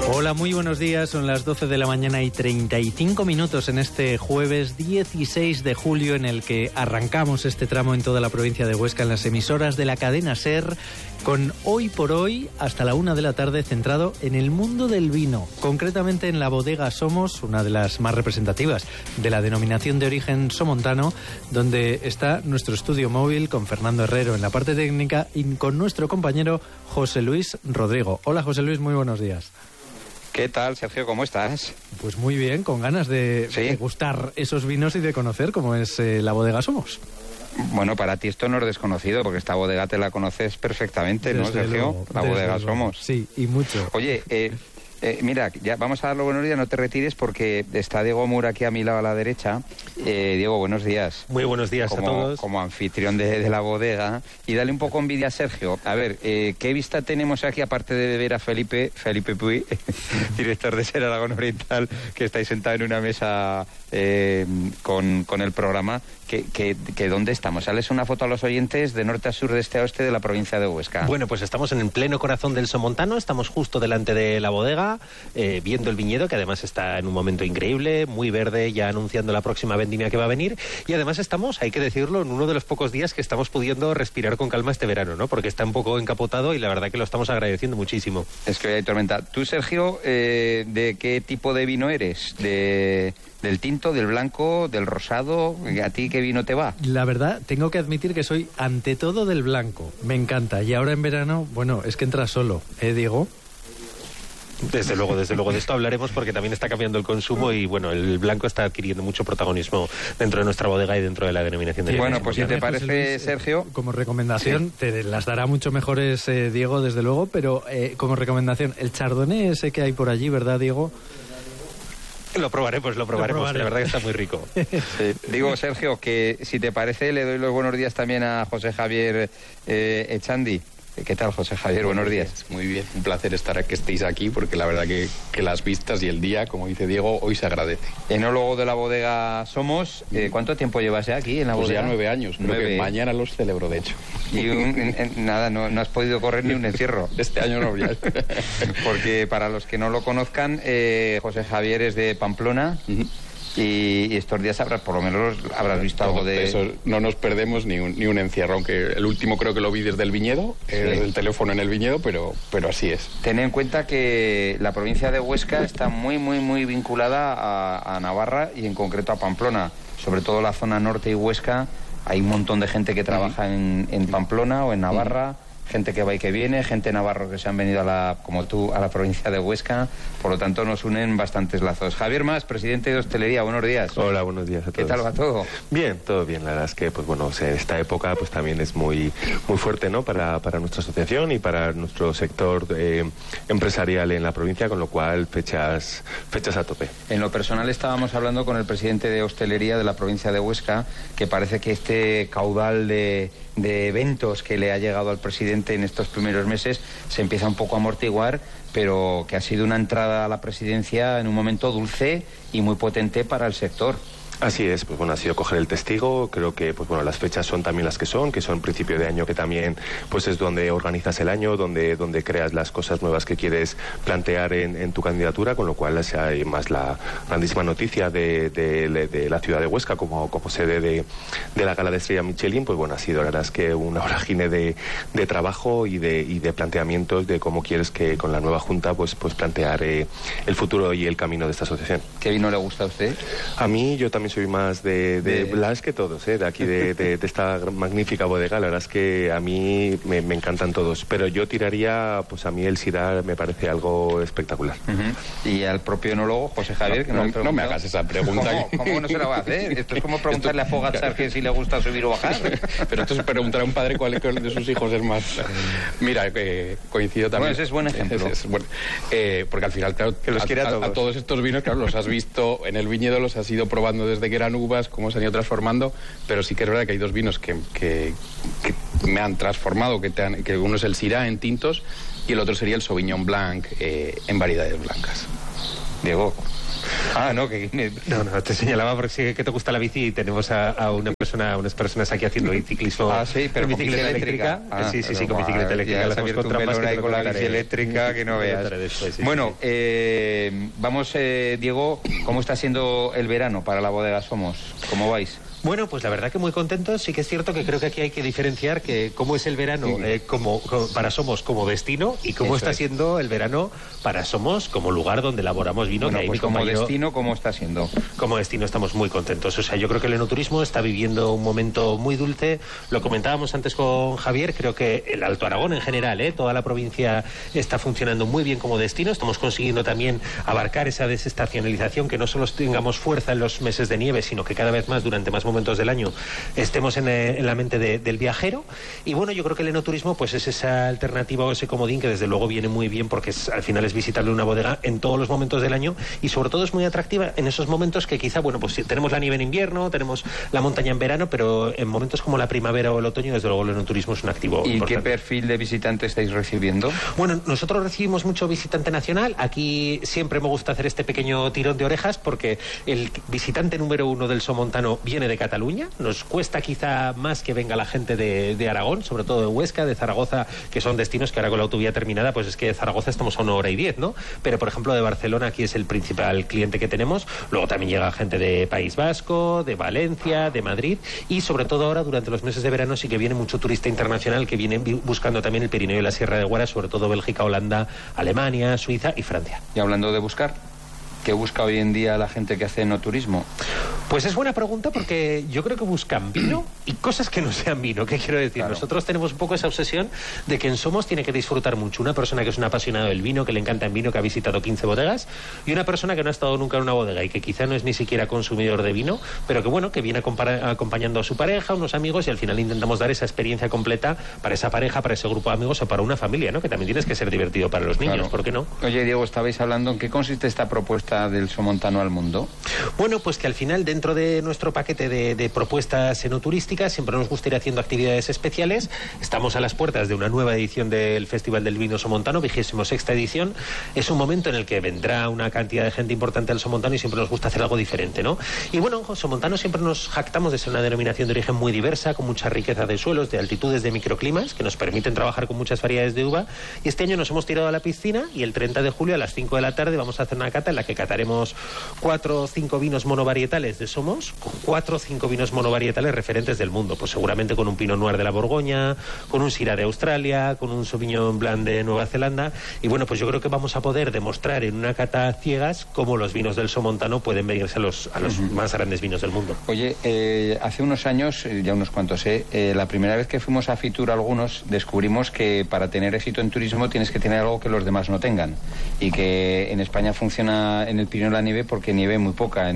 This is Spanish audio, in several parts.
Hola, muy buenos días. Son las 12 de la mañana y 35 minutos en este jueves 16 de julio en el que arrancamos este tramo en toda la provincia de Huesca en las emisoras de la cadena SER con Hoy por Hoy hasta la 1 de la tarde centrado en el mundo del vino, concretamente en la bodega Somos, una de las más representativas de la denominación de origen somontano, donde está nuestro estudio móvil con Fernando Herrero en la parte técnica y con nuestro compañero José Luis Rodrigo. Hola José Luis, muy buenos días. ¿Qué tal, Sergio? ¿Cómo estás? Pues muy bien, con ganas de degustar esos vinos y de conocer cómo es la bodega Somos. Bueno, para ti esto no es desconocido, porque esta bodega te la conoces perfectamente, ¿no, Sergio? La bodega Somos. Sí, y mucho. Oye, mira, ya vamos a dar los buenos días, no te retires porque está Diego Mura aquí a mi lado a la derecha. Diego, buenos días. Muy buenos días a todos. Como anfitrión de la bodega. Y dale un poco envidia a Sergio. A ver, ¿qué vista tenemos aquí, aparte de ver a Felipe Puy, director de SER Aragón Oriental, que estáis sentado en una mesa con el programa? Que ¿dónde estamos? ¿Sales una foto a los oyentes de norte a sur, de este a oeste de la provincia de Huesca? Bueno, pues estamos en el pleno corazón del Somontano, estamos justo delante de la bodega, viendo el viñedo, que además está en un momento increíble, muy verde, ya anunciando la próxima vendimia que va a venir, y además estamos, hay que decirlo, en uno de los pocos días que estamos pudiendo respirar con calma este verano, ¿no? Porque está un poco encapotado y la verdad que lo estamos agradeciendo muchísimo. Es que hoy hay tormenta. Tú, Sergio, ¿de qué tipo de vino eres? ¿Del tinto, del blanco, del rosado? ¿A ti qué vino te va? La verdad, tengo que admitir que soy ante todo del blanco. Me encanta. Y ahora en verano, bueno, es que entra solo, Diego? Desde luego, de esto hablaremos porque también está cambiando el consumo y bueno, el blanco está adquiriendo mucho protagonismo dentro de nuestra bodega y dentro de la denominación de Bueno, pues si te parece, Luis, Sergio... Como recomendación, te las dará mucho mejores, Diego, desde luego, pero como recomendación, el chardonnay ese que hay por allí, ¿verdad, Diego? Lo probaremos, la verdad que está muy rico. Sí. Digo, Sergio, que si te parece le doy los buenos días también a José Javier Echandi. ¿Qué tal, José Javier? Buenos días. Muy bien, un placer que estéis aquí porque la verdad que las vistas y el día, como dice Diego, hoy se agradece. Enólogo de la bodega Somos, ¿cuánto tiempo llevas ya aquí en la bodega? Pues ya 9 años, creo que mañana los celebro, de hecho. Y nada, no has podido correr ni un encierro. Este año no, ya. Porque para los que no lo conozcan, José Javier es de Pamplona. Y estos días por lo menos habrás visto algo de... Eso, no nos perdemos ni un encierro, aunque el último creo que lo vi desde el viñedo, desde el teléfono en el viñedo, pero así es. Ten en cuenta que la provincia de Huesca está muy, muy, muy vinculada a Navarra y en concreto a Pamplona. Sobre todo la zona norte y Huesca, hay un montón de gente que trabaja en Pamplona o en Navarra. Gente que va y que viene, gente navarro que se han venido como tú, a la provincia de Huesca. Por lo tanto, nos unen bastantes lazos. Javier Mas, presidente de Hostelería, buenos días. Hola, buenos días a todos. ¿Qué tal va todo? Bien, todo bien. La verdad es que, pues bueno, esta época pues también es muy fuerte, ¿no? Para nuestra asociación y para nuestro sector empresarial en la provincia, con lo cual fechas a tope. En lo personal estábamos hablando con el presidente de Hostelería de la provincia de Huesca, que parece que este caudal de eventos que le ha llegado al presidente en estos primeros meses se empieza un poco a amortiguar, pero que ha sido una entrada a la presidencia en un momento dulce y muy potente para el sector. Así es, pues bueno, ha sido coger el testigo. Creo que pues bueno, las fechas son también las que son principio de año, que también pues es donde organizas el año, donde creas las cosas nuevas que quieres plantear en tu candidatura, con lo cual hay más la grandísima noticia de la ciudad de Huesca como sede de la gala de Estrella Michelin. Pues bueno, ha sido la verdad es que una vorágine de trabajo y de planteamientos de cómo quieres que con la nueva junta pues plantear el futuro y el camino de esta asociación. ¿Qué vino le gusta a usted? A mí, yo también soy más de Blas que todos, de aquí de esta magnífica bodega. La verdad es que a mí me encantan todos, pero yo tiraría, pues a mí el Syrah me parece algo espectacular. Y al propio enólogo, José Javier, que no me hagas esa pregunta. ¿Cómo no se la va a hacer? Esto es como preguntarle a Pogačar que si le gusta subir o bajar. Pero esto es preguntar a un padre cuál de sus hijos es más... Mira, coincido también. Bueno, ese es buen ejemplo. Bueno, porque al final, claro, que los quiere a todos estos vinos, claro, los has visto en el viñedo, los has ido probando desde que eran uvas, cómo se han ido transformando, pero sí que es verdad que hay dos vinos que me han transformado, que uno es el Syrah en tintos y el otro sería el Sauvignon Blanc en variedades blancas. Diego, No, No, te señalaba porque sí que te gusta la bici y tenemos a unas personas aquí haciendo ciclismo. Sí, pero con bicicleta eléctrica. Sí, con bicicleta eléctrica. Las abierto un melón ahí con la bici eléctrica que no veas. Bueno, vamos, Diego, ¿cómo está siendo el verano para la bodega Somos? ¿Cómo vais? Bueno, pues la verdad que muy contentos. Sí que es cierto que creo que aquí hay que diferenciar que cómo es el verano para Somos como destino y cómo está siendo el verano para Somos como lugar donde elaboramos vino. Bueno, que pues como destino, ¿cómo está siendo? Como destino estamos muy contentos. O sea, yo creo que el enoturismo está viviendo un momento muy dulce. Lo comentábamos antes con Javier, creo que el Alto Aragón en general, toda la provincia está funcionando muy bien como destino. Estamos consiguiendo también abarcar esa desestacionalización, que no solo tengamos fuerza en los meses de nieve, sino que cada vez más durante más momentos del año estemos en la mente del viajero. Y bueno, yo creo que el enoturismo pues es esa alternativa o ese comodín que desde luego viene muy bien, porque al final es visitable una bodega en todos los momentos del año y sobre todo es muy atractiva en esos momentos que quizá, bueno, pues tenemos la nieve en invierno, tenemos la montaña en verano, pero en momentos como la primavera o el otoño, desde luego el enoturismo es un activo importante. ¿Y qué perfil de visitante estáis recibiendo? Bueno, nosotros recibimos mucho visitante nacional. Aquí siempre me gusta hacer este pequeño tirón de orejas porque el visitante número 1 del Somontano viene de Cataluña. Nos cuesta quizá más que venga la gente de Aragón, sobre todo de Huesca, de Zaragoza, que son destinos que ahora con la autovía terminada, pues es que de Zaragoza estamos a 1 hora y 10, ¿no? Pero por ejemplo de Barcelona aquí es el principal cliente que tenemos. Luego también llega gente de País Vasco, de Valencia, de Madrid y sobre todo ahora durante los meses de verano sí que viene mucho turista internacional que viene buscando también el Pirineo y la Sierra de Guara, sobre todo Bélgica, Holanda, Alemania, Suiza y Francia. Y hablando de buscar, ¿qué busca hoy en día la gente que hace enoturismo? Pues es buena pregunta porque yo creo que buscan vino y cosas que no sean vino. ¿Qué quiero decir? Claro. Nosotros tenemos un poco esa obsesión de que en Somos tiene que disfrutar mucho una persona que es un apasionado del vino, que le encanta el vino, que ha visitado 15 bodegas, y una persona que no ha estado nunca en una bodega y que quizá no es ni siquiera consumidor de vino, pero que bueno, que viene acompañando a su pareja, unos amigos, y al final intentamos dar esa experiencia completa para esa pareja, para ese grupo de amigos o para una familia, ¿no? Que también tienes que ser divertido para los niños, claro. ¿Por qué no? Oye, Diego, estabais hablando, ¿en qué consiste esta propuesta del Somontano al mundo? Bueno, pues que al final dentro de nuestro paquete de propuestas enoturísticas siempre nos gusta ir haciendo actividades especiales. Estamos a las puertas de una nueva edición del Festival del Vino Somontano, 26ª edición. Es un momento en el que vendrá una cantidad de gente importante al Somontano y siempre nos gusta hacer algo diferente, ¿no? Y bueno, Somontano siempre nos jactamos de ser una denominación de origen muy diversa, con mucha riqueza de suelos, de altitudes, de microclimas, que nos permiten trabajar con muchas variedades de uva. Y este año nos hemos tirado a la piscina y el 30 de julio a las 5 de la tarde vamos a hacer una cata en la que cataremos 4 o 5 vinos monovarietales de Somos, con 4 o 5 vinos monovarietales referentes del mundo, pues seguramente con un Pinot Noir de la Borgoña, con un Syrah de Australia, con un Sauvignon Blanc de Nueva Zelanda, y bueno, pues yo creo que vamos a poder demostrar en una cata ciegas cómo los vinos del Somontano pueden venirse a los más grandes vinos del mundo. Oye, hace unos años, ya unos cuantos, la primera vez que fuimos a Fitur algunos, descubrimos que para tener éxito en turismo tienes que tener algo que los demás no tengan, y que en España funciona en el Pirineo la nieve porque nieve muy poca,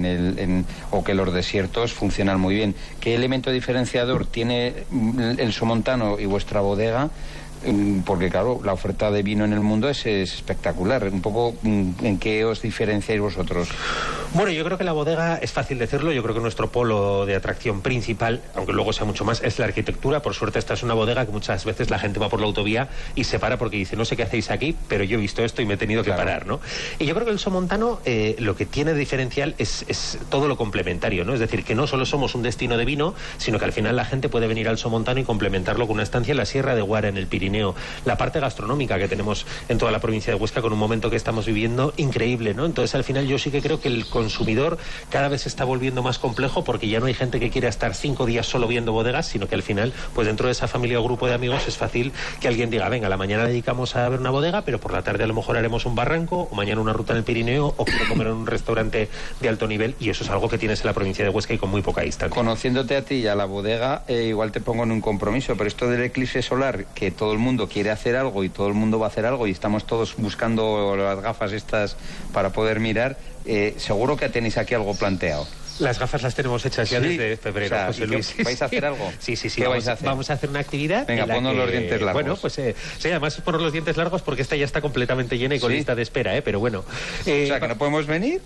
o que los desiertos funcionan muy bien. ¿Qué elemento diferenciador tiene el Somontano y vuestra bodega? Porque claro, la oferta de vino en el mundo es espectacular. Un poco, ¿en qué os diferenciáis vosotros? Bueno, yo creo que la bodega, es fácil decirlo, yo creo que nuestro polo de atracción principal, aunque luego sea mucho más, es la arquitectura. Por suerte esta es una bodega que muchas veces la gente va por la autovía y se para porque dice, no sé qué hacéis aquí, pero yo he visto esto y me he tenido que parar, ¿no? Y yo creo que el Somontano lo que tiene de diferencial es todo lo complementario, ¿no? Es decir, que no solo somos un destino de vino, sino que al final la gente puede venir al Somontano y complementarlo con una estancia en la Sierra de Guara, en el Pirineo. La parte gastronómica que tenemos en toda la provincia de Huesca, con un momento que estamos viviendo increíble, ¿no? Entonces al final yo sí que creo que el consumidor cada vez se está volviendo más complejo, porque ya no hay gente que quiera estar 5 días solo viendo bodegas, sino que al final, pues dentro de esa familia o grupo de amigos es fácil que alguien diga, venga, la mañana dedicamos a ver una bodega, pero por la tarde a lo mejor haremos un barranco, o mañana una ruta en el Pirineo, o quiero comer en un restaurante de alto nivel, y eso es algo que tienes en la provincia de Huesca y con muy poca distancia. Conociéndote a ti y a la bodega, igual te pongo en un compromiso, pero esto del eclipse solar, que todo el mundo quiere hacer algo y todo el mundo va a hacer algo y estamos todos buscando las gafas estas para poder mirar, seguro que tenéis aquí algo planteado. Las gafas las tenemos hechas ya desde febrero, o sea, José Luis. ¿Vais a hacer algo? Sí. ¿Qué vais a hacer? Vamos a hacer una actividad. Venga, ponnos los dientes largos. Bueno, pues sí, además es poner los dientes largos porque esta ya está completamente llena y con lista de espera, pero bueno. O sea, que no podemos venir.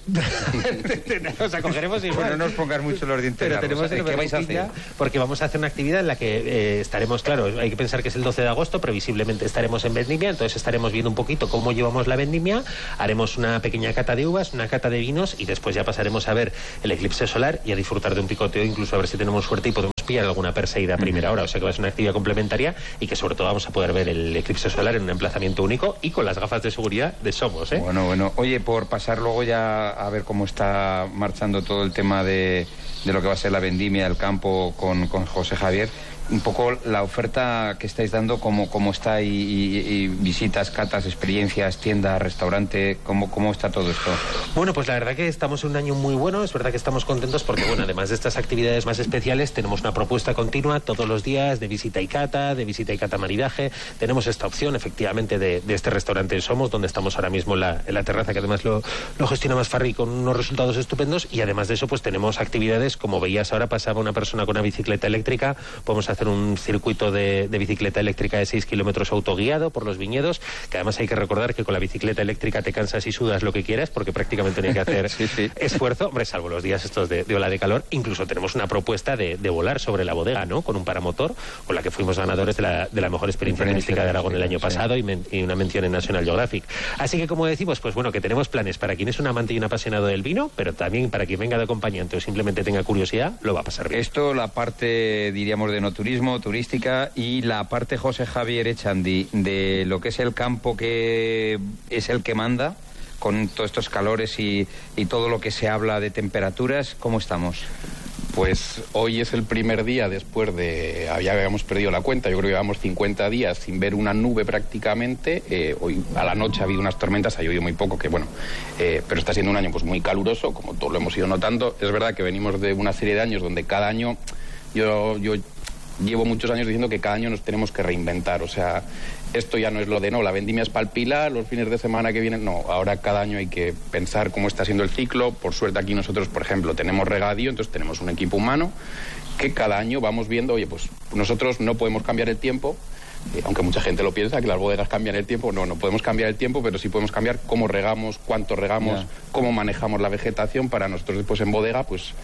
Nos acogeremos igual. Bueno, no os pongáis mucho los dientes pero largos. Tenemos ¿Qué vais a hacer? Porque vamos a hacer una actividad en la que estaremos, claro, hay que pensar que es el 12 de agosto, previsiblemente estaremos en vendimia, entonces estaremos viendo un poquito cómo llevamos la vendimia, haremos una pequeña cata de uvas, una cata de vinos y después ya pasaremos a ver el eclipse solar y a disfrutar de un picoteo, incluso a ver si tenemos suerte y podemos pillar alguna perseguida a primera hora. O sea que va a ser una actividad complementaria y que sobre todo vamos a poder ver el eclipse solar en un emplazamiento único y con las gafas de seguridad de Somos, ¿eh? Bueno. Oye, por pasar luego ya a ver cómo está marchando todo el tema de lo que va a ser la vendimia, el campo con José Javier, un poco la oferta que estáis dando, cómo está y visitas, catas, experiencias, tiendas, restaurante, cómo está todo esto. Bueno, pues la verdad que estamos en un año muy bueno, es verdad que estamos contentos porque, bueno, además de estas actividades más especiales, tenemos una propuesta continua todos los días de visita y cata maridaje, tenemos esta opción efectivamente de este restaurante en Somos, donde estamos ahora mismo en la terraza, que además lo gestiona Masfarri con unos resultados estupendos, y además de eso pues tenemos actividades, como veías ahora pasaba una persona con una bicicleta eléctrica, podemos hacer un circuito de bicicleta eléctrica de 6 kilómetros autoguiado por los viñedos, que además hay que recordar que con la bicicleta eléctrica te cansas y sudas lo que quieras, porque prácticamente no hay que hacer esfuerzo, hombre, salvo los días estos de ola de calor. Incluso tenemos una propuesta de volar sobre la bodega, ¿no? Con un paramotor, con la que fuimos ganadores de la mejor experiencia turística de Aragón el año pasado y una mención en National Geographic. Así que, como decimos, pues bueno, que tenemos planes para quien es un amante y un apasionado del vino, pero también para quien venga de acompañante o simplemente tenga curiosidad, lo va a pasar bien. Esto, la parte, diríamos, de no turismo, turística, y la parte, José Javier Echandi, de lo que es el campo, que es el que manda, con todos estos calores y todo lo que se habla de temperaturas, ¿cómo estamos? Pues hoy es el primer día después de... Ya habíamos perdido la cuenta, yo creo que llevamos 50 días sin ver una nube prácticamente. Hoy a la noche ha habido unas tormentas, ha llovido muy poco, que bueno, pero está siendo un año pues muy caluroso, como todos lo hemos ido notando. Es verdad que venimos de una serie de años donde cada año... Yo llevo muchos años diciendo que cada año nos tenemos que reinventar, o sea, esto ya no es lo de la vendimia es para el Pilar, los fines de semana que vienen, no, ahora cada año hay que pensar cómo está siendo el ciclo. Por suerte aquí nosotros, por ejemplo, tenemos regadío, entonces tenemos un equipo humano que cada año vamos viendo, oye, pues nosotros no podemos cambiar el tiempo, aunque mucha gente lo piensa, que las bodegas cambian el tiempo, no podemos cambiar el tiempo, pero sí podemos cambiar cómo regamos, cuánto regamos, cómo manejamos la vegetación para nosotros después en bodega, pues...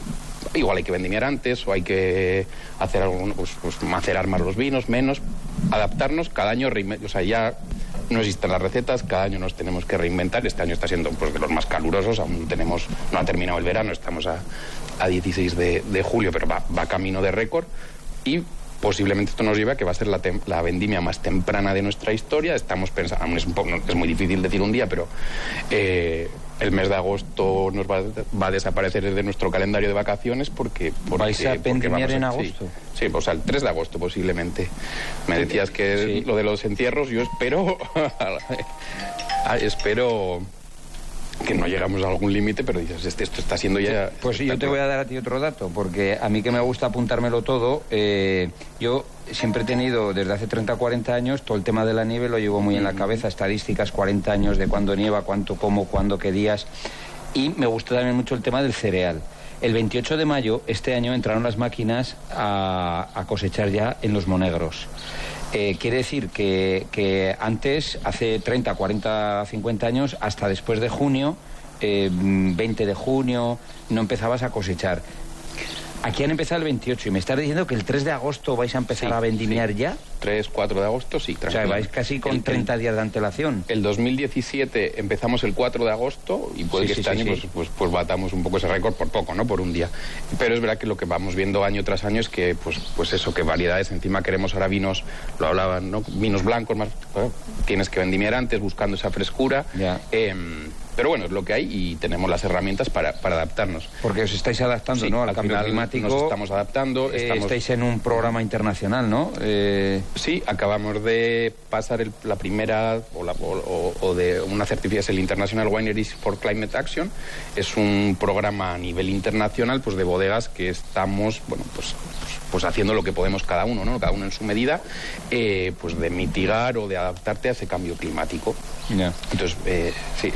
Igual hay que vendimiar antes o hay que hacer algo, pues macerar más los vinos, menos, adaptarnos cada año, o sea, ya no existen las recetas, cada año nos tenemos que reinventar. Este año está siendo pues de los más calurosos, aún no ha terminado el verano, estamos a 16 de julio, pero va camino de récord y posiblemente esto nos lleve a que va a ser la vendimia más temprana de nuestra historia. Estamos pensando, es muy difícil decir un día, pero el mes de agosto nos va a desaparecer de nuestro calendario de vacaciones porque ¿vais a vendimiar en agosto? Sí, o sea, el 3 de agosto posiblemente. Me decías que lo de los entierros, yo espero que no llegamos a algún límite, pero dices, esto está siendo ya... Pues yo te voy a dar a ti otro dato, porque a mí que me gusta apuntármelo todo, yo siempre he tenido, desde hace 30 o 40 años, todo el tema de la nieve lo llevo muy en la cabeza, estadísticas, 40 años de cuándo nieva, cuánto, cómo, cuándo, qué días, y me gusta también mucho el tema del cereal. El 28 de mayo, este año, entraron las máquinas a cosechar ya en los monegros. Quiere decir que antes, hace 30, 40, 50 años, hasta después de junio, 20 de junio, no empezabas a cosechar. Aquí han empezado el 28 y me estás diciendo que el 3 de agosto vais a empezar a vendimiar ya. 3, 4 de agosto, sí, tranquilo. O sea, vais casi con 30 días de antelación. El 2017 empezamos el 4 de agosto y puede que este año pues batamos un poco ese récord por poco, ¿no? Por un día. Pero es verdad que lo que vamos viendo año tras año es que, pues eso, que variedades. Encima queremos ahora vinos, lo hablaban, ¿no? Vinos blancos, más, bueno, tienes que vendimiar antes buscando esa frescura. Ya. Pero bueno, es lo que hay y tenemos las herramientas para adaptarnos. Porque os estáis adaptando, ¿no? Al cambio climático. Nos estamos adaptando. Estáis en un programa internacional, ¿no? Sí, acabamos de pasar la primera o de una certificación, es el International Wineries for Climate Action. Es un programa a nivel internacional, pues de bodegas que estamos, bueno, pues haciendo lo que podemos cada uno, ¿no? Cada uno en su medida, pues de mitigar o de adaptarte a ese cambio climático. Yeah. Entonces, sí, eso es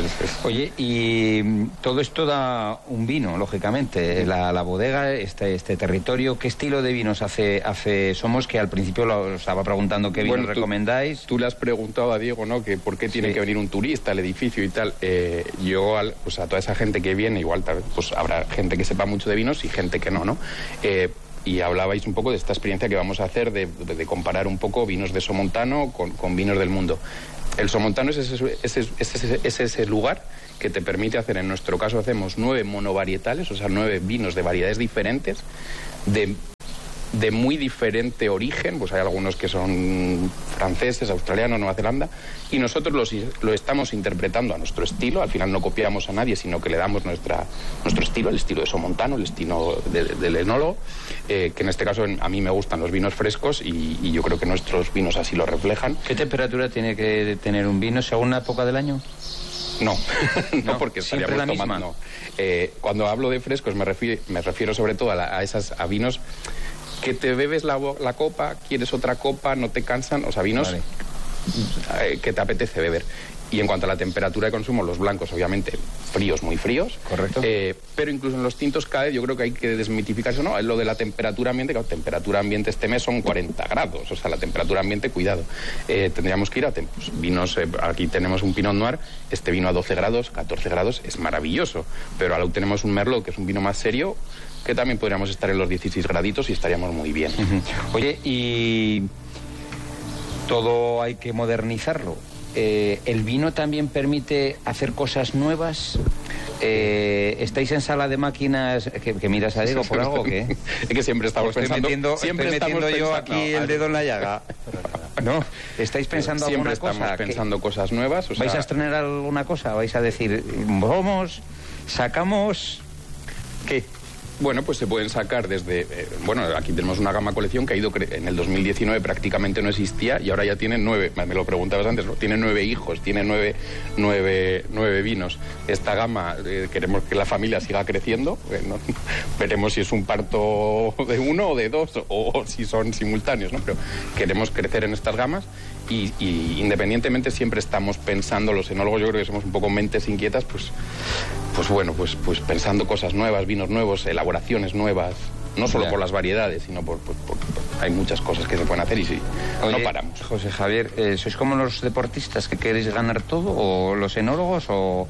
Oye, y todo esto da un vino, lógicamente. La bodega, este territorio, ¿qué estilo de vinos hace Somos? Que al principio lo estaba preguntando qué vinos recomendáis. Tú le has preguntado a Diego, ¿no? Que por qué tiene que venir un turista al edificio y tal. Yo, pues a toda esa gente que viene, igual pues habrá gente que sepa mucho de vinos y gente que no, ¿no? Y hablabais un poco de esta experiencia que vamos a hacer de comparar un poco vinos de Somontano con vinos del mundo. El Somontano es ese lugar que te permite hacer, en nuestro caso hacemos 9 monovarietales, o sea, 9 vinos de variedades diferentes, de muy diferente origen, pues hay algunos que son franceses, australianos, Nueva Zelanda, y nosotros lo estamos interpretando a nuestro estilo. Al final no copiamos a nadie, sino que le damos nuestro estilo, el estilo de Somontano, el estilo del enólogo, que en este caso a mí me gustan los vinos frescos y yo creo que nuestros vinos así lo reflejan. ¿Qué temperatura tiene que tener un vino según la época del año? No, no, porque estaríamos tomando. No. Cuando hablo de frescos me refiero sobre todo a vinos que te bebes la copa, quieres otra copa, no te cansan, o sea, vinos que te apetece beber. Y en cuanto a la temperatura de consumo, los blancos, obviamente, fríos, muy fríos. Correcto. Pero incluso en los tintos cada vez yo creo que hay que desmitificar eso, ¿no? Es lo de la temperatura ambiente, claro, temperatura ambiente este mes son 40 grados, o sea, la temperatura ambiente, cuidado. Tendríamos que ir a vinos, aquí tenemos un Pinot Noir, este vino a 12 grados, 14 grados, es maravilloso. Pero ahora tenemos un Merlot, que es un vino más serio, que también podríamos estar en los 16 graditos y estaríamos muy bien. Oye, y todo hay que modernizarlo. ¿El vino también permite hacer cosas nuevas? ¿Estáis en sala de máquinas? ¿Que miras a Diego por algo o qué? Es que siempre estamos pensando... Estoy metiendo yo aquí el dedo en la llaga. ¿No? ¿Estáis pensando alguna cosa? Siempre estamos pensando cosas nuevas. ¿Vais a estrenar alguna cosa? ¿Vais a decir, vamos, sacamos... ¿Qué? Bueno, pues se pueden sacar desde... aquí tenemos una gama colección que ha ido... En el 2019 prácticamente no existía y ahora ya tiene 9... Me lo preguntabas antes, ¿no? Tiene 9 hijos, tiene 9 vinos. Esta gama, queremos que la familia siga creciendo. Veremos si es un parto de 1 o de 2 o si son simultáneos, ¿no? Pero queremos crecer en estas gamas y independientemente siempre estamos pensando, los enólogos yo creo que somos un poco mentes inquietas, pues pensando cosas nuevas, vinos nuevos, elaboraciones nuevas, no solo por las variedades, sino por hay muchas cosas que se pueden hacer y sí, no paramos. José Javier, ¿sois como los deportistas que queréis ganar todo o los enólogos o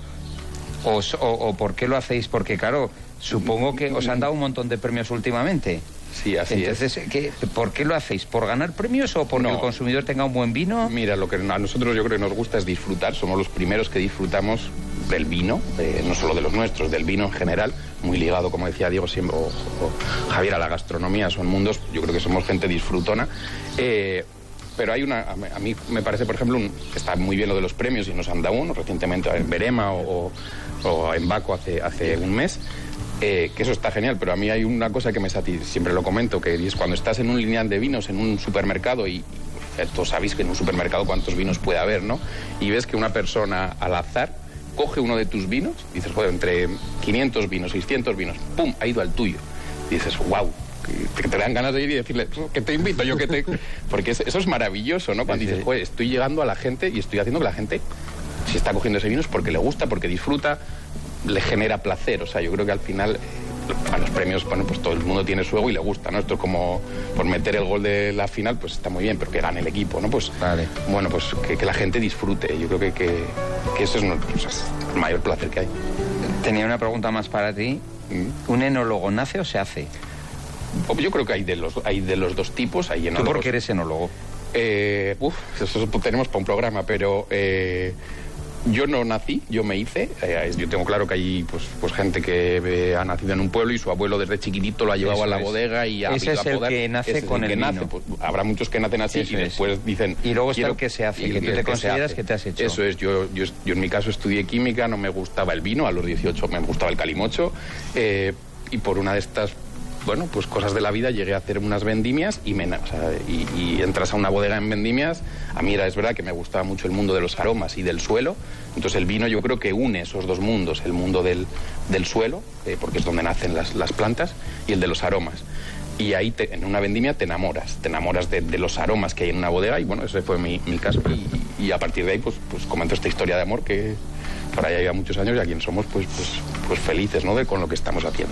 por qué lo hacéis? Porque claro, supongo que os han dado un montón de premios últimamente. Sí, así es. ¿Por qué lo hacéis? ¿Por ganar premios o porque el consumidor tenga un buen vino? Mira, lo que a nosotros yo creo que nos gusta es disfrutar. Somos los primeros que disfrutamos del vino, no solo de los nuestros, del vino en general, muy ligado, como decía Diego siempre, o Javier, a la gastronomía. Son mundos, yo creo que somos gente disfrutona. Pero hay a mí me parece, por ejemplo, está muy bien lo de los premios y nos han dado uno recientemente en Berema o en Baco hace un mes. Que eso está genial, pero a mí hay una cosa que me satisface, siempre lo comento, que es cuando estás en un lineal de vinos en un supermercado y todos sabéis que en un supermercado cuántos vinos puede haber, ¿no? Y ves que una persona al azar coge uno de tus vinos, dices, joder, entre 500 vinos, 600 vinos, ¡pum!, ha ido al tuyo. Y dices, wow, que te dan ganas de ir y decirle, que te invito yo, que te... Porque eso es maravilloso, ¿no? Cuando dices, joder, estoy llegando a la gente y estoy haciendo que la gente, si está cogiendo ese vino es porque le gusta, porque disfruta, le genera placer. O sea, yo creo que al final a los premios, bueno, pues todo el mundo tiene su ego y le gusta, ¿no? Esto es como por meter el gol de la final, pues está muy bien, pero que gane el equipo, ¿no? Pues vale. Bueno, pues que la gente disfrute. Yo creo que eso es el mayor placer que hay. Tenía una pregunta más para ti. ¿Un enólogo nace o se hace? Yo creo que hay de los dos tipos. Hay enólogos. ¿Tú por qué eres enólogo? Eso tenemos para un programa, pero... Yo no nací, yo me hice. Yo tengo claro que hay pues gente que ha nacido en un pueblo y su abuelo desde chiquitito lo ha llevado a la bodega y ha ese es el que nace con el vino. Pues, habrá muchos que nacen así y después dicen... Y luego está el que se hace, que tú te consideras que te has hecho. Eso es, yo en mi caso estudié química, no me gustaba el vino, a los 18 me gustaba el calimocho y por una de estas... Bueno, pues cosas de la vida, llegué a hacer unas vendimias y entras a una bodega en vendimias. A mí es verdad que me gustaba mucho el mundo de los aromas y del suelo. Entonces el vino yo creo que une esos dos mundos, el mundo del suelo, porque es donde nacen las plantas, y el de los aromas. y ahí en una vendimia te enamoras de los aromas que hay en una bodega, y bueno, ese fue mi caso, y a partir de ahí pues comento esta historia de amor que para allá lleva muchos años, y a quien somos pues felices, ¿no?, con lo que estamos haciendo.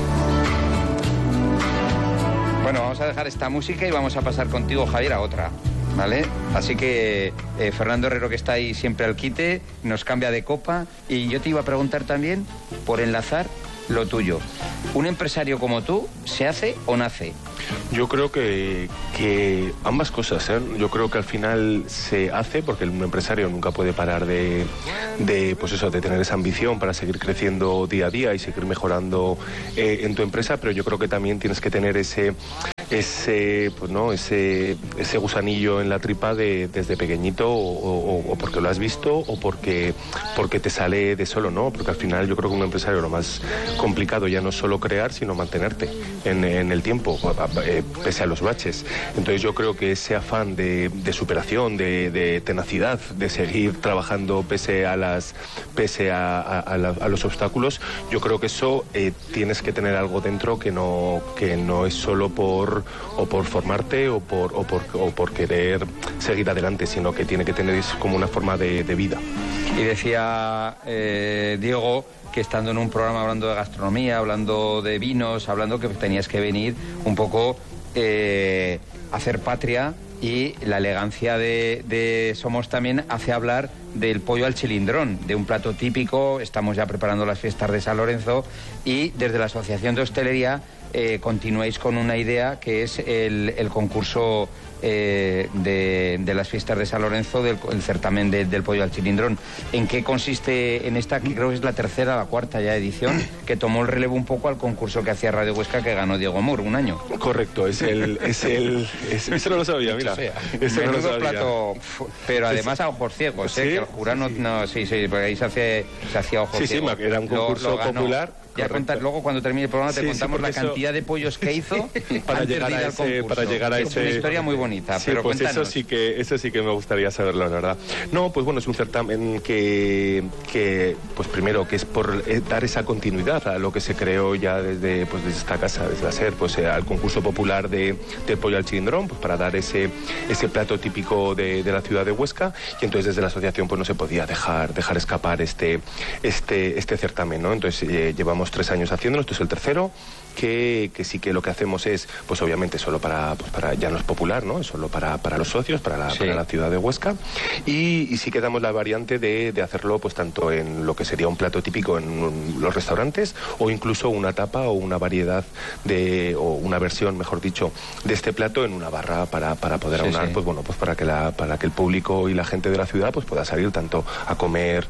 Bueno, vamos a dejar esta música y vamos a pasar contigo, Javier, a otra, ¿vale? Así que Fernando Herrero, que está ahí siempre al quite, nos cambia de copa, y yo te iba a preguntar también, por enlazar lo tuyo. ¿Un empresario como tú se hace o nace? Yo creo que ambas cosas, ¿eh? Yo creo que al final se hace, porque un empresario nunca puede parar de tener esa ambición para seguir creciendo día a día y seguir mejorando en tu empresa, pero yo creo que también tienes que tener ese gusanillo en la tripa desde pequeñito, o porque lo has visto, o porque te sale de solo, ¿no? Porque al final yo creo que un empresario lo más complicado ya no es solo crear, sino mantenerte en el tiempo, pese a los baches. Entonces yo creo que ese afán de superación, de tenacidad, de seguir trabajando pese a los obstáculos, yo creo que eso tienes que tener algo dentro que no es solo por formarte o por querer seguir adelante, sino que tiene que tener como una forma de vida. Y decía Diego que estando en un programa hablando de gastronomía, hablando de vinos, hablando que tenías que venir un poco a hacer patria, y la elegancia de Somos también hace hablar del pollo al chilindrón, de un plato típico. Estamos ya preparando las fiestas de San Lorenzo, y desde la Asociación de Hostelería continuáis con una idea que es el concurso de las fiestas de San Lorenzo, el certamen del pollo al chilindrón. ¿En qué consiste en esta, que creo que es la tercera, la cuarta ya edición, que tomó el relevo un poco al concurso que hacía Radio Huesca, que ganó Diego Moore un año? Correcto, eso no lo sabía, mira. Eso no lo sabía. Plato, pero además a ojos ciegos, ¿Sí? Que el jurado sí, porque ahí se hacía ojos ciegos. Sí, era un concurso popular. Ya luego cuando termine el programa te contamos la cantidad de pollos que hizo para llegar a ese. Es una historia muy bonita, sí, pero pues cuéntanos. Eso sí que me gustaría saberlo, la verdad. No, pues bueno, es un certamen que pues primero que es por dar esa continuidad a lo que se creó ya desde esta casa, desde la SER, pues al concurso popular del pollo al chilindrón, pues para dar ese plato típico de la ciudad de Huesca, y entonces desde la asociación pues no se podía dejar escapar este certamen, ¿no? Entonces llevamos 3 años haciéndolo, esto es el tercero, que sí que lo que hacemos es, pues obviamente solo para ya no es popular, ¿no? Es solo para los socios, para la ciudad de Huesca, y sí que damos la variante de hacerlo pues tanto en lo que sería un plato típico en los restaurantes, o incluso una tapa o una variedad o una versión, mejor dicho, de este plato en una barra para poder aunar, pues bueno, pues para que el público y la gente de la ciudad pues pueda salir tanto a comer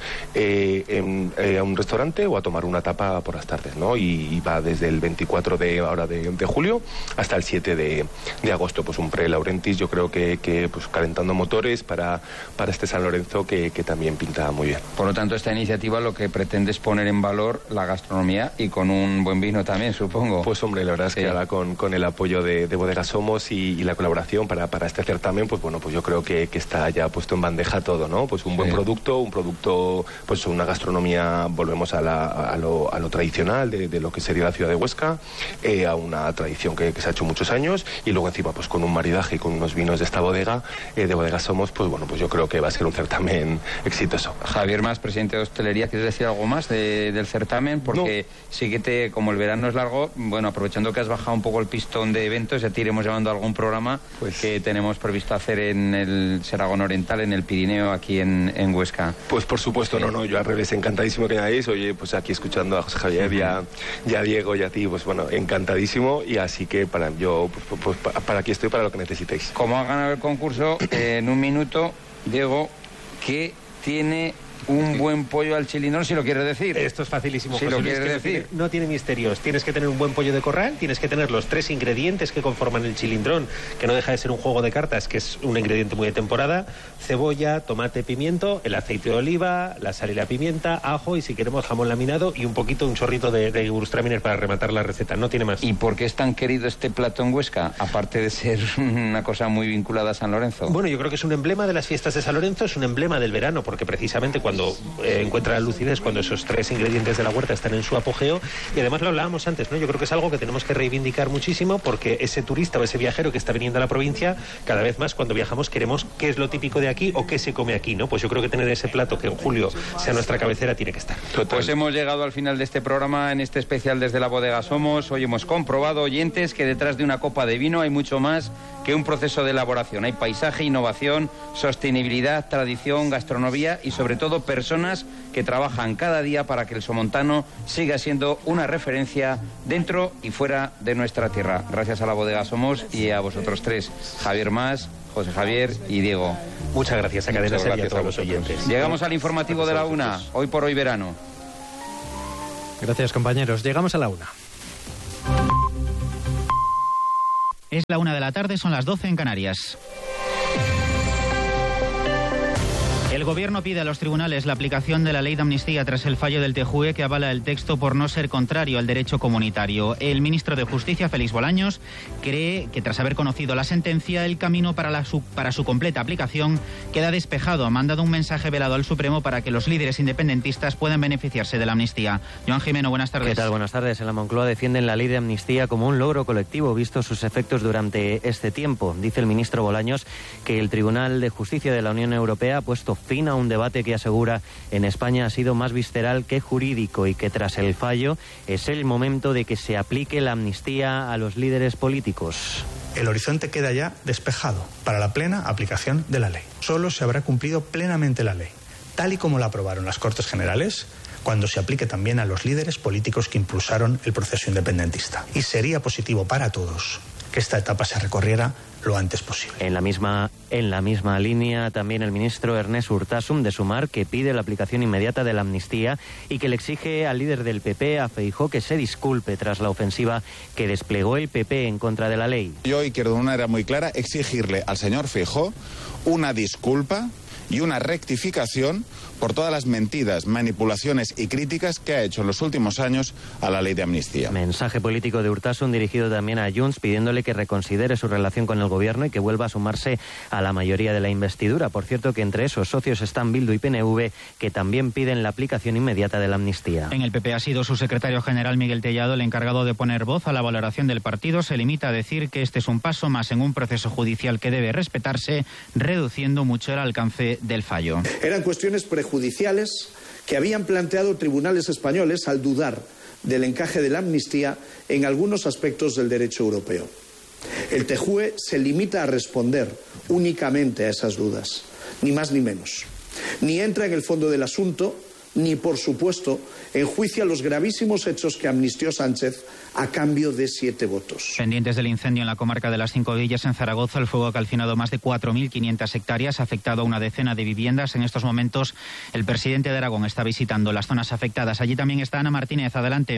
a un restaurante o a tomar una tapa por las tardes, ¿no? Y va desde el 24 de julio hasta el 7 de agosto, pues un pre-Laurentis, yo creo que pues calentando motores para este San Lorenzo que también pinta muy bien. Por lo tanto, esta iniciativa lo que pretende es poner en valor la gastronomía, y con un buen vino también, supongo. Pues hombre, la verdad es que ahora con el apoyo de Bodega Somos y la colaboración para este certamen, pues bueno, pues yo creo que está ya puesto en bandeja todo, ¿no? Pues un buen producto, pues una gastronomía, volvemos a lo tradicional de lo que sería la ciudad de Huesca, a una tradición que se ha hecho muchos años, y luego encima pues con un maridaje y con unos vinos de esta bodega, de Bodega Somos, pues bueno, pues yo creo que va a ser un certamen exitoso. Javier Mas, presidente de Hostelería, ¿quieres decir algo más del certamen? Porque sí que como el verano es largo, bueno, aprovechando que has bajado un poco el pistón de eventos, ya te iremos llevando a algún programa que tenemos previsto hacer en el Seragón Oriental, en el Pirineo, aquí en Huesca. Pues por supuesto, yo al revés, encantadísimo que me hayáis, oye, pues aquí escuchando a José Javier y a Diego y a ti, pues bueno, encantadísimo, y así que para aquí estoy para lo que necesitéis. Como ha ganado el concurso, en un minuto, Diego, ¿qué tiene un buen pollo al chilindrón, si lo quieres decir? Esto es facilísimo, si José lo Luis, quieres decir. No tiene misterios. Tienes que tener un buen pollo de corral, tienes que tener los 3 ingredientes que conforman el chilindrón, que no deja de ser un juego de cartas, que es un ingrediente muy de temporada: cebolla, tomate, pimiento, el aceite de oliva, la sal y la pimienta, ajo, y si queremos jamón laminado, y un chorrito de Gewürztraminer para rematar la receta. No tiene más. ¿Y por qué es tan querido este plato en Huesca, aparte de ser una cosa muy vinculada a San Lorenzo? Bueno, yo creo que es un emblema de las fiestas de San Lorenzo, es un emblema del verano, porque precisamente cuando cuando encuentra la lucidez, cuando esos 3 ingredientes de la huerta están en su apogeo. Y además lo hablábamos antes, ¿no? Yo creo que es algo que tenemos que reivindicar muchísimo, porque ese turista o ese viajero que está viniendo a la provincia, cada vez más cuando viajamos queremos qué es lo típico de aquí o qué se come aquí, ¿no? Pues yo creo que tener ese plato que en julio sea nuestra cabecera tiene que estar. Pues hemos llegado al final de este programa, en este especial desde la Bodega Somos. Hoy hemos comprobado, oyentes, que detrás de una copa de vino hay mucho más que un proceso de elaboración. Hay paisaje, innovación, sostenibilidad, tradición, gastronomía y sobre todo personas que trabajan cada día para que el somontano siga siendo una referencia dentro y fuera de nuestra tierra. Gracias a la Bodega Somos y a vosotros 3, Javier Mas, José Javier y Diego. Muchas gracias a Cadena Ser y a todos los oyentes. Llegamos al informativo de la 1, hoy por hoy verano. Gracias, compañeros. Llegamos a la 1. Es la 1 de la tarde, son las 12 en Canarias. El Gobierno pide a los tribunales la aplicación de la ley de amnistía tras el fallo del TJUE que avala el texto por no ser contrario al derecho comunitario. El ministro de Justicia, Félix Bolaños, cree que tras haber conocido la sentencia, el camino para su completa aplicación queda despejado. Ha mandado un mensaje velado al Supremo para que los líderes independentistas puedan beneficiarse de la amnistía. Joan Jimeno, buenas tardes. ¿Qué tal? Buenas tardes. En la Moncloa defienden la ley de amnistía como un logro colectivo, visto sus efectos durante este tiempo. Dice el ministro Bolaños que el Tribunal de Justicia de la Unión Europea ha puesto fin a un debate que asegura en España ha sido más visceral que jurídico y que tras el fallo es el momento de que se aplique la amnistía a los líderes políticos. El horizonte queda ya despejado para la plena aplicación de la ley. Solo se habrá cumplido plenamente la ley, tal y como la aprobaron las Cortes Generales, cuando se aplique también a los líderes políticos que impulsaron el proceso independentista. Y sería positivo para todos que esta etapa se recorriera lo antes posible. En la misma línea, también el ministro Ernest Urtasun de Sumar, que pide la aplicación inmediata de la amnistía y que le exige al líder del PP, a Feijóo, que se disculpe tras la ofensiva que desplegó el PP en contra de la ley. Yo, y quiero de una manera muy clara, exigirle al señor Feijóo una disculpa y una rectificación por todas las mentiras, manipulaciones y críticas que ha hecho en los últimos años a la ley de amnistía. Mensaje político de Urtasun dirigido también a Junts, pidiéndole que reconsidere su relación con el gobierno y que vuelva a sumarse a la mayoría de la investidura. Por cierto, que entre esos socios están Bildu y PNV, que también piden la aplicación inmediata de la amnistía. En el PP ha sido su secretario general Miguel Tellado el encargado de poner voz a la valoración del partido. Se limita a decir que este es un paso más en un proceso judicial que debe respetarse, reduciendo mucho el alcance del fallo. Eran cuestiones prejudiciales que habían planteado tribunales españoles al dudar del encaje de la amnistía en algunos aspectos del derecho europeo. El TJUE se limita a responder únicamente a esas dudas, ni más ni menos. Ni entra en el fondo del asunto, ni, por supuesto, enjuicia los gravísimos hechos que amnistió Sánchez a cambio de 7 votos. Pendientes del incendio en la comarca de las Cinco Villas, en Zaragoza, el fuego ha calcinado más de 4.500 hectáreas, ha afectado a una decena de viviendas. En estos momentos, el presidente de Aragón está visitando las zonas afectadas. Allí también está Ana Martínez. Adelante.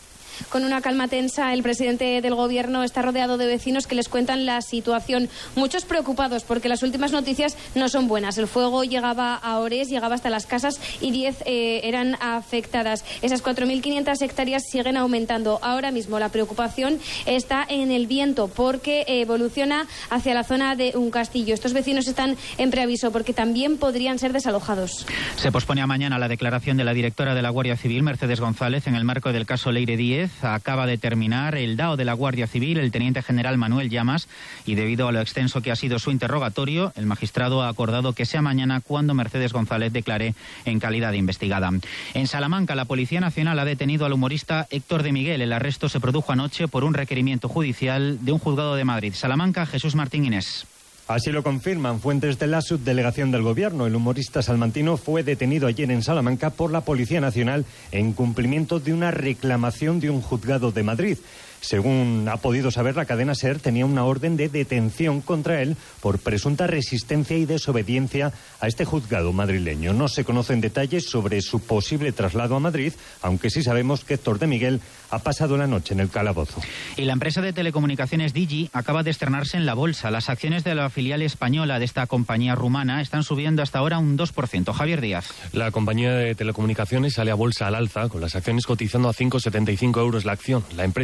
Con una calma tensa, el presidente del Gobierno está rodeado de vecinos que les cuentan la situación. Muchos preocupados porque las últimas noticias no son buenas. El fuego llegaba a Ores, llegaba hasta las casas y 10 eran afectadas. Esas 4.500 hectáreas siguen aumentando. Ahora mismo la preocupación está en el viento porque evoluciona hacia la zona de un castillo. Estos vecinos están en preaviso porque también podrían ser desalojados. Se pospone a mañana la declaración de la directora de la Guardia Civil, Mercedes González, en el marco del caso Leire Díez. Acaba de terminar el DAO de la Guardia Civil, el teniente general Manuel Llamas, y debido a lo extenso que ha sido su interrogatorio, el magistrado ha acordado que sea mañana cuando Mercedes González declare en calidad de investigada. En Salamanca, la Policía Nacional ha detenido al humorista Héctor de Miguel. El arresto se produjo anoche por un requerimiento judicial de un juzgado de Madrid. Salamanca, Jesús Martín Inés. Así lo confirman fuentes de la subdelegación del Gobierno. El humorista salmantino fue detenido ayer en Salamanca por la Policía Nacional en cumplimiento de una reclamación de un juzgado de Madrid. Según ha podido saber la cadena SER, tenía una orden de detención contra él por presunta resistencia y desobediencia a este juzgado madrileño. No se conocen detalles sobre su posible traslado a Madrid, aunque sí sabemos que Héctor de Miguel ha pasado la noche en el calabozo. Y la empresa de telecomunicaciones Digi acaba de estrenarse en la bolsa. Las acciones de la filial española de esta compañía rumana están subiendo hasta ahora un 2%. Javier Díaz. La compañía de telecomunicaciones sale a bolsa al alza, con las acciones cotizando a 5,75 euros la acción. La empresa, que lleva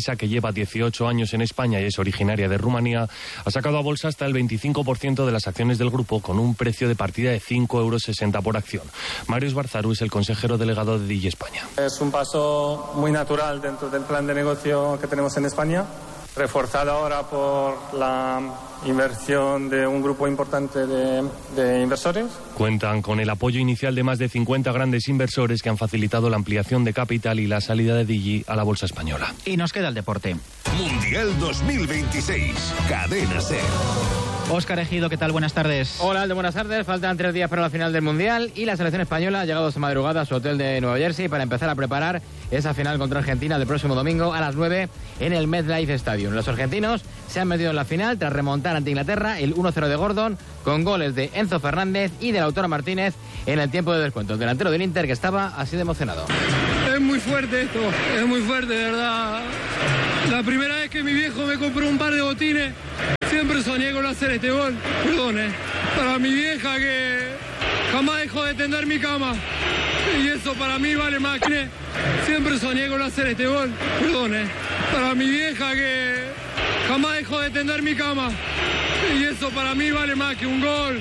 lleva 18 años en España y es originaria de Rumanía, ha sacado a bolsa hasta el 25% de las acciones del grupo con un precio de partida de 5,60 € por acción. Mario Esbarzaru es el consejero delegado de Digi España. Es un paso muy natural dentro del plan de negocio que tenemos en España, reforzado ahora por la inversión de un grupo importante de inversores. Cuentan con el apoyo inicial de más de 50 grandes inversores que han facilitado la ampliación de capital y la salida de Digi a la bolsa española. Y nos queda el deporte. Mundial 2026, Cadena SER. Óscar Ejido, ¿qué tal? Buenas tardes. Hola, Aldo, buenas tardes. Faltan 3 días para la final del Mundial y la selección española ha llegado esta madrugada a su hotel de Nueva Jersey para empezar a preparar esa final contra Argentina del próximo domingo a las 9 en el MetLife Stadium. Los argentinos se han metido en la final tras remontar ante Inglaterra el 1-0 de Gordon con goles de Enzo Fernández y de Lautaro Martínez en el tiempo de descuento. El delantero del Inter que estaba así de emocionado. Es muy fuerte esto, es muy fuerte, de verdad. La primera vez que mi viejo me compró un par de botines, siempre soñé con hacer este gol. Perdón, para mi vieja que jamás dejó de tender mi cama. Y eso para mí vale más que... Siempre soñé con hacer este gol. Perdón, para mi vieja que jamás dejó de tender mi cama. Y eso para mí vale más que un gol.